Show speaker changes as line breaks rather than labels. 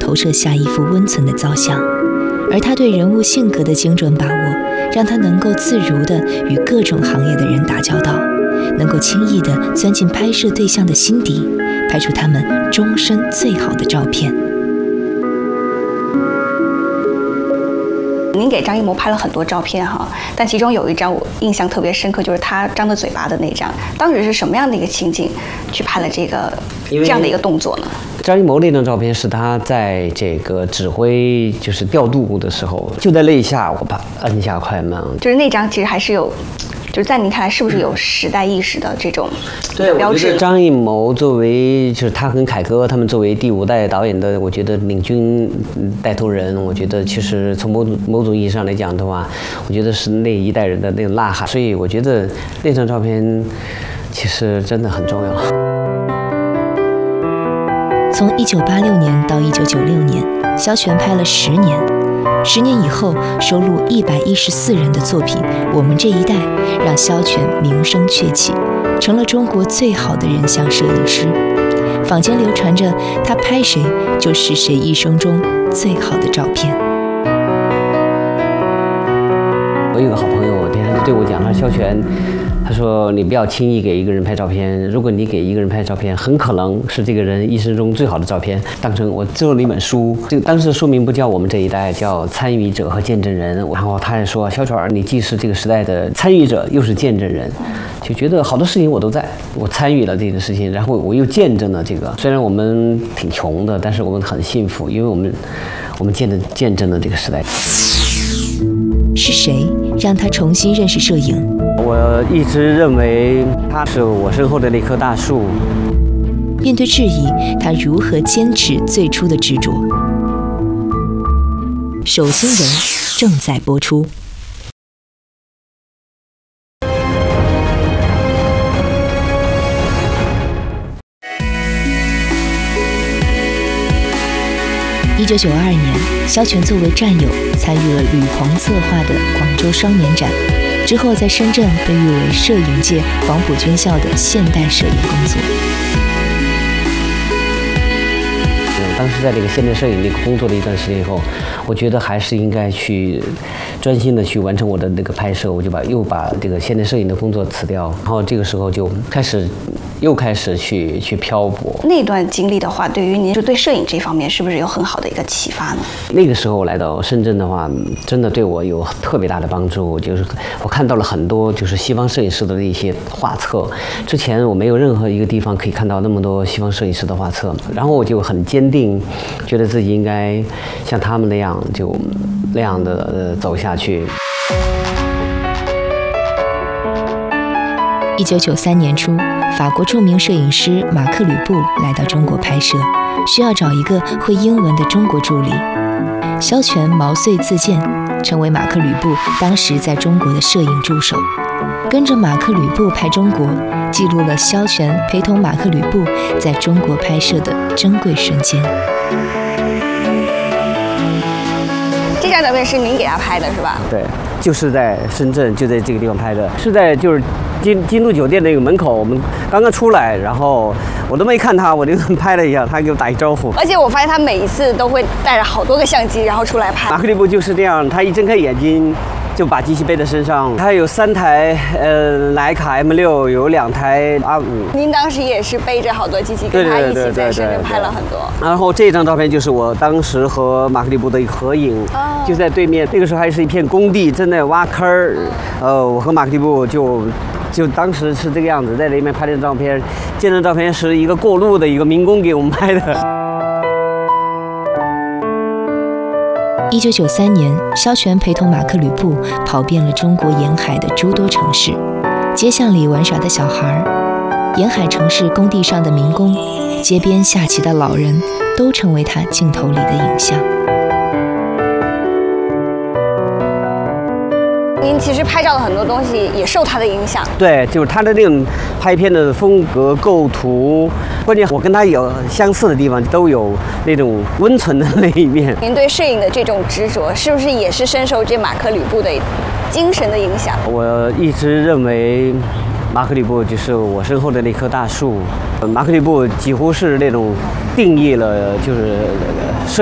投射下一幅温存的造像，而他对人物性格的精准把握，让他能够自如地与各种行业的人打交道，能够轻易地钻进拍摄对象的心底，拍出他们终身最好的照片。
您给张艺谋拍了很多照片哈，但其中有一张我印象特别深刻，就是他张着嘴巴的那张。当时是什么样的一个情景去拍了这样的一个动作呢？
张艺谋那张照片是他在这个指挥就是调度的时候，就在那一下我把按下快门，
就是那张其实还是有。就是在您看来，是不是有时代意识的这种标志？
张艺谋作为就是他跟凯歌他们作为第5代导演的，我觉得领军带头人，我觉得其实从某种意义上来讲的话，我觉得是那一代人的那种呐喊。所以我觉得那张照片其实真的很重要。
从1986年到1996年，萧全拍了10年。10年以后，收录114人的作品《我们这一代》，让萧全名声鹊起，成了中国最好的人像摄影师。坊间流传着他拍谁就是谁一生中最好的照片。
我有个好朋友，他对我讲，他说萧全，他说你不要轻易给一个人拍照片，如果你给一个人拍照片，很可能是这个人一生中最好的照片。当成我做了一本书，这个当时书名不叫我们这一代，叫参与者和见证人。然后他也说，萧全，你既是这个时代的参与者，又是见证人，就觉得好多事情我都在，我参与了这个事情，然后我又见证了这个。虽然我们挺穷的，但是我们很幸福，因为我们见证了这个时代。
是谁让他重新认识摄影？
我一直认为他是我身后的那棵大树。
面对质疑，他如何坚持最初的执着？手心人正在播出。1992年，萧全作为战友参与了吕鹏策划的广州双年展，之后在深圳被誉为摄影界黄埔军校的现代摄影工作。
当时在这个现代摄影那个工作了一段时间以后，我觉得还是应该去专心的去完成我的那个拍摄，我就又把这个现代摄影的工作辞掉，然后这个时候就又开始去漂泊。
那段经历的话，对于您就对摄影这方面是不是有很好的一个启发呢？
那个时候来到深圳的话，真的对我有特别大的帮助，就是我看到了很多就是西方摄影师的一些画册，之前我没有任何一个地方可以看到那么多西方摄影师的画册，然后我就很坚定，觉得自己应该像他们那样那样的走下去。
1993年初，法国著名摄影师马克·吕布来到中国拍摄，需要找一个会英文的中国助理。萧全毛遂自荐，成为马克·吕布当时在中国的摄影助手，跟着马克·吕布拍中国，记录了萧全陪同马克·吕布在中国拍摄的珍贵瞬间。
这张照片是您给他拍的是吧？
对，就是在深圳，就在这个地方拍的，是在就是金都酒店那个门口，我们刚刚出来，然后我都没看他，我就拍了一下，他给我打一招呼。
而且我发现他每一次都会带着好多个相机，然后出来拍。
马克·吕布就是这样，他一睁开眼睛就把机器背在身上。他有3台徕卡 M6，有2台R5。
您当时也是背着好多机器，跟他一起在深圳拍了很多。
然后这张照片就是我当时和马克·吕布的一个合影，就在对面。那个时候还是一片工地，正在挖坑儿。我和马克·吕布就当时是这个样子，在那边拍的照片。这张照片是一个过路的一个民工给我们拍的。
1993年，萧全陪同马克·吕布跑遍了中国沿海的诸多城市，街巷里玩耍的小孩，沿海城市工地上的民工，街边下棋的老人，都成为他镜头里的影像。
您其实拍照的很多东西也受他的影响。
对，就是他的那种拍片的风格、构图，关键我跟他有相似的地方，都有那种温存的那一面。
您对摄影的这种执着，是不是也是深受这马克·吕布的精神的影响？
我一直认为马克·吕布就是我身后的那棵大树。马克·吕布几乎是那种定义了就是摄